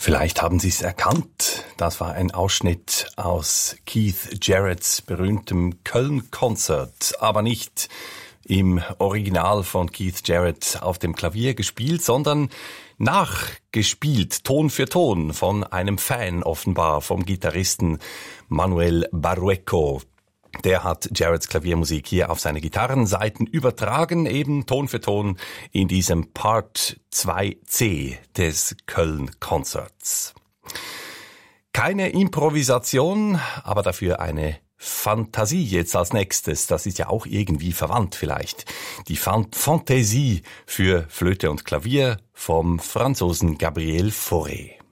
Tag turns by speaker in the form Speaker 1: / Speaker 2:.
Speaker 1: Vielleicht haben Sie es erkannt. Das war ein Ausschnitt aus Keith Jarretts berühmtem Köln-Konzert, aber nicht im Original von Keith Jarrett auf dem Klavier gespielt, sondern nachgespielt, Ton für Ton, von einem Fan offenbar, vom Gitarristen Manuel Barrueco. Der hat Jarretts Klaviermusik hier auf seine Gitarrenseiten übertragen, eben Ton für Ton in diesem Part 2c des Köln-Konzerts. Keine Improvisation, aber dafür eine Fantasie jetzt als nächstes. Das ist ja auch irgendwie verwandt vielleicht. Die Fantaisie für Flöte und Klavier vom Franzosen Gabriel Fauré.